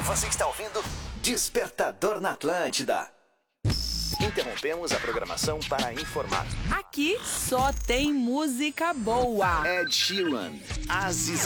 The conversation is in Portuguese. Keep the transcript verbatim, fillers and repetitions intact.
Você está ouvindo Despertador na Atlântida. Interrompemos a programação para informar. Aqui só tem música boa. Ed Sheeran, Aziz